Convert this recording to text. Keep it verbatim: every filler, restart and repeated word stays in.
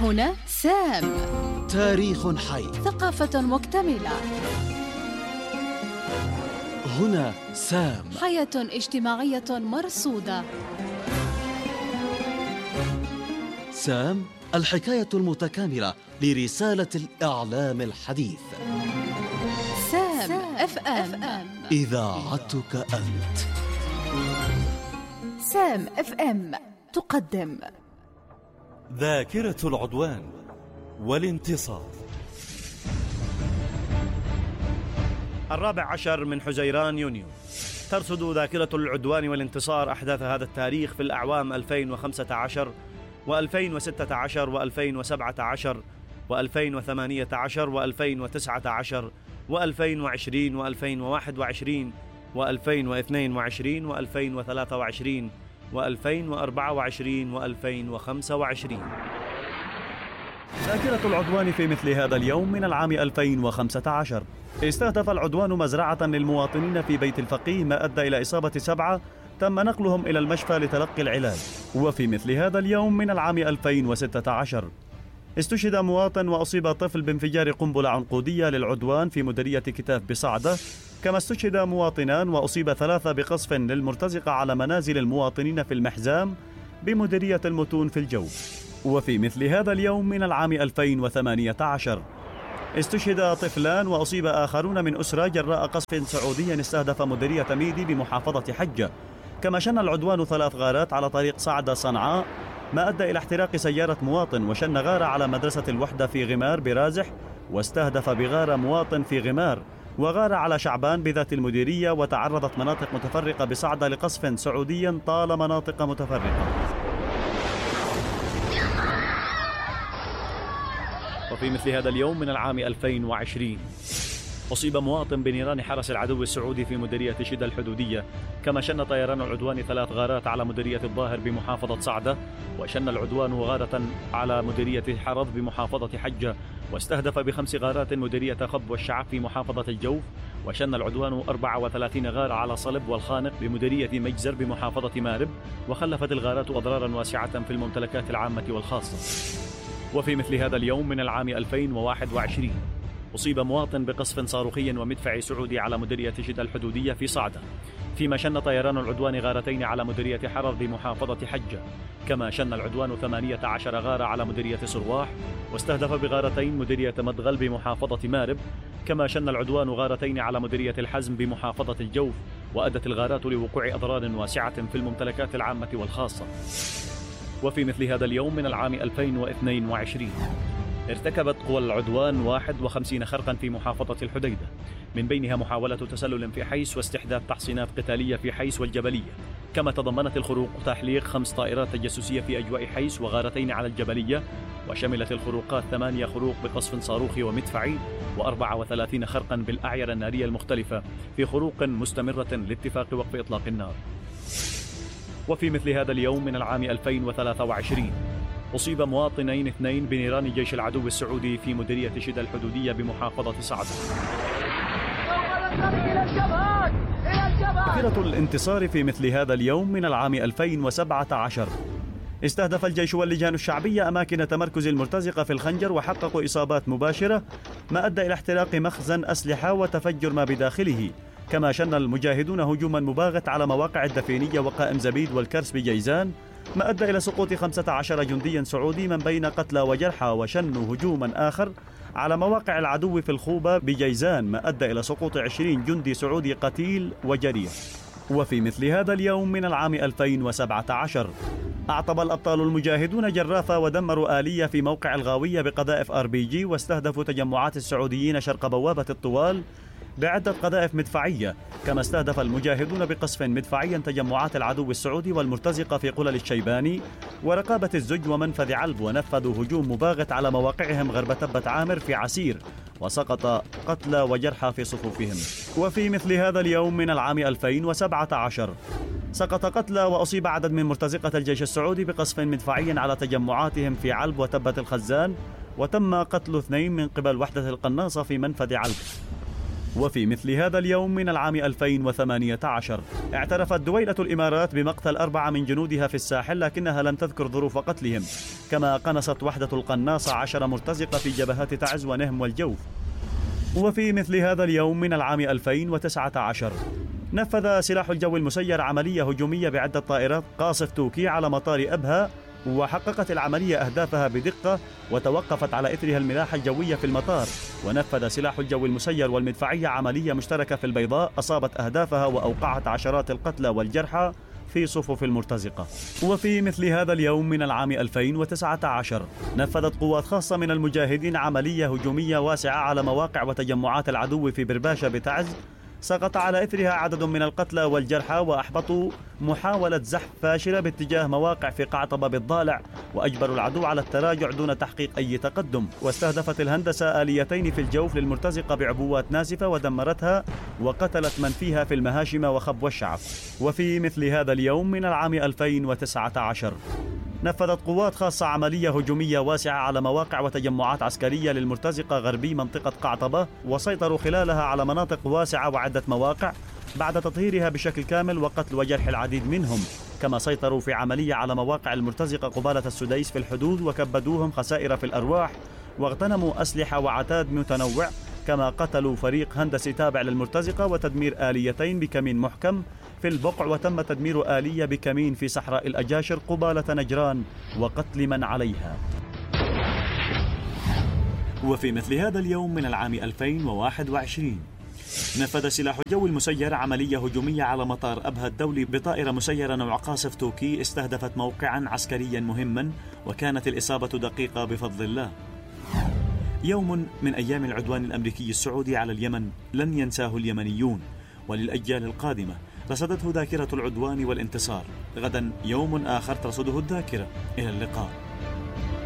هنا سام، تاريخ حي، ثقافة مكتملة. هنا سام، حياة اجتماعية مرصودة. سام، الحكاية المتكاملة لرسالة الإعلام الحديث. سام اف ام، إذاعتك أنت. سام اف ام تقدم ذاكرة العدوان والانتصار. الرابع عشر من حزيران يونيو، ترصد ذاكرة العدوان والانتصار أحداث هذا التاريخ في الأعوام ألفين وخمسة عشر وألفين وستة عشر وألفين وسبعة عشر وألفين وثمانية عشر وألفين وتسعة عشر وألفين وعشرين وألفين وواحد وعشرين وألفين واثنين وعشرين وألفين وثلاثة وعشرين وألفين وأربعة وعشرين وألفين وخمسة وعشرين. ذاكرة العدوان في مثل هذا اليوم من العام ألفين وخمسة عشر. استهدف العدوان مزرعة للمواطنين في بيت الفقيه، ما أدى إلى إصابة سبعة تم نقلهم إلى المشفى لتلقي العلاج. وفي مثل هذا اليوم من العام ألفين وستة عشر استشهد مواطن وأصيب طفل بانفجار قنبلة عنقودية للعدوان في مديرية كتاف بصعدة، كما استشهد مواطنان وأصيب ثلاثة بقصف للمرتزقة على منازل المواطنين في المحزام بمديرية المتون في الجو. وفي مثل هذا اليوم من العام ألفين وثمانية عشر استشهد طفلان وأصيب آخرون من أسرة جراء قصف سعودي استهدف مديرية ميدي بمحافظة حجة، كما شن العدوان ثلاث غارات على طريق صعدة صنعاء، ما أدى إلى احتراق سيارة مواطن، وشن غارة على مدرسة الوحدة في غمار برازح، واستهدف بغارة مواطن في غمار، وغارة على شعبان بذات المديرية، وتعرضت مناطق متفرقة بصعدة لقصف سعودي طال مناطق متفرقة. وفي مثل هذا اليوم من العام ألفين وعشرين أصيب مواطن بنيران حرس العدو السعودي في مديرية شدة الحدودية، كما شن طيران العدوان ثلاث غارات على مديرية الظاهر بمحافظة صعدة، وشن العدوان غارة على مديرية حرض بمحافظة حجة، واستهدف بخمس غارات مديرية خب والشعب في محافظة الجوف، وشن العدوان أربعة وثلاثين غارة على صلب والخانق بمديرية مجزر بمحافظة مارب، وخلفت الغارات أضرارا واسعة في الممتلكات العامة والخاصة. وفي مثل هذا اليوم من العام ألفين وواحد وعشرين أصيب مواطن بقصف صاروخي ومدفعي سعودي على مديرية شدة الحدودية في صعدة، فيما شن طيران العدوان غارتين على مديرية حرر بمحافظة حجة، كما شن العدوان ثمانية عشر غارة على مديرية سرواح، واستهدف بغارتين مديرية مدغل بمحافظة مارب، كما شن العدوان غارتين على مديرية الحزم بمحافظة الجوف، وأدت الغارات لوقوع أضرار واسعة في الممتلكات العامة والخاصة. وفي مثل هذا اليوم من العام ألفين واثنين وعشرين ارتكبت قوى العدوان واحد وخمسين خرقا في محافظة الحديدة، من بينها محاولة تسلل في حيس واستحداث تحصينات قتالية في حيس والجبلية، كما تضمنت الخروق تحليق خمس طائرات تجسسية في أجواء حيس وغارتين على الجبلية، وشملت الخروقات ثمانية خروق بقصف صاروخي ومدفعي وأربعة وثلاثين خرقا بالأعيرة النارية المختلفة في خروق مستمرة لاتفاق وقف إطلاق النار. وفي مثل هذا اليوم من العام ألفين وثلاثة وعشرين أصيب مواطنين اثنين بنيران جيش العدو السعودي في مديرية شدة الحدودية بمحافظة صعدة. ذاكرة الانتصار في مثل هذا اليوم من العام ألفين وسبعة عشر استهدف الجيش واللجان الشعبية أماكن تمركز المرتزقة في الخنجر، وحققوا إصابات مباشرة، ما أدى إلى احتراق مخزن أسلحة وتفجر ما بداخله، كما شن المجاهدون هجوما مباغت على مواقع الدفينية وقائم زبيد والكرس بجيزان، ما أدى إلى سقوط خمسة عشر جنديا سعودي من بين قتلى وجرحى، وشنوا هجوما آخر على مواقع العدو في الخوبة بجيزان، ما أدى إلى سقوط عشرين جندي سعودي قتيل وجريح. وفي مثل هذا اليوم من العام ألفين وسبعة عشر أعطب الأبطال المجاهدون جرافة ودمروا آلية في موقع الغاوية بقذائف آر بي جي، واستهدفوا تجمعات السعوديين شرق بوابة الطوال بعدة قذائف مدفعية، كما استهدف المجاهدون بقصف مدفعيا تجمعات العدو السعودي والمرتزقة في قلل الشيباني ورقابة الزج ومنفذ علب، ونفذوا هجوم مباغت على مواقعهم غرب تبة عامر في عسير، وسقط قتلى وجرحى في صفوفهم. وفي مثل هذا اليوم من العام ألفين وسبعة عشر سقط قتلى وأصيب عدد من مرتزقة الجيش السعودي بقصف مدفعي على تجمعاتهم في علب وتبة الخزان، وتم قتل اثنين من قبل وحدة القناصة في منفذ علب. وفي مثل هذا اليوم من العام ألفين وثمانية عشر اعترفت دويلة الإمارات بمقتل أربعة من جنودها في الساحل، لكنها لم تذكر ظروف قتلهم. كما قنصت وحدة القناصة عشر مرتزقة في جبهات تعز ونهم والجوف. وفي مثل هذا اليوم من العام ألفين وتسعة عشر نفذ سلاح الجو المسير عملية هجومية بعدة طائرات قاصف توكي على مطار أبها، وحققت العملية أهدافها بدقة، وتوقفت على إثرها الملاحة الجوية في المطار. ونفذ سلاح الجو المسير والمدفعية عملية مشتركة في البيضاء أصابت أهدافها وأوقعت عشرات القتلى والجرحى في صفوف المرتزقة. وفي مثل هذا اليوم من العام ألفين وتسعة عشر نفذت قوات خاصة من المجاهدين عملية هجومية واسعة على مواقع وتجمعات العدو في برباشة بتعز، سقط على إثرها عدد من القتلى والجرحى، وأحبطوا محاولة زحف فاشلة باتجاه مواقع في قعطبة بالضالع، وأجبروا العدو على التراجع دون تحقيق أي تقدم. واستهدفت الهندسة آليتين في الجوف للمرتزقة بعبوات ناسفة ودمرتها، وقتلت من فيها في المهاشم وخب والشعف. وفي مثل هذا اليوم من العام ألفين وتسعة عشر نفذت قوات خاصة عملية هجومية واسعة على مواقع وتجمعات عسكرية للمرتزقة غربي منطقة قعطبة، وسيطروا خلالها على مناطق واسعة وعدة مواقع بعد تطهيرها بشكل كامل وقتل وجرح العديد منهم. كما سيطروا في عملية على مواقع المرتزقة قبالة السديس في الحدود، وكبدوهم خسائر في الأرواح، واغتنموا أسلحة وعتاد متنوع. كما قتلوا فريق هندسي تابع للمرتزقة وتدمير آليتين بكمين محكم في البقع، وتم تدمير آلية بكمين في صحراء الأجاشر قبالة نجران وقتل من عليها. وفي مثل هذا اليوم من العام ألفين وواحد وعشرين نفذ سلاح الجو المسير عملية هجومية على مطار أبها الدولي بطائرة مسيرة نوع قاصف توكي استهدفت موقعا عسكريا مهما، وكانت الإصابة دقيقة بفضل الله. يوم من أيام العدوان الأمريكي السعودي على اليمن لن ينساه اليمنيون، وللأجيال القادمة رصدته ذاكرة العدوان والانتصار. غدا يوم آخر ترصده الذاكرة. إلى اللقاء.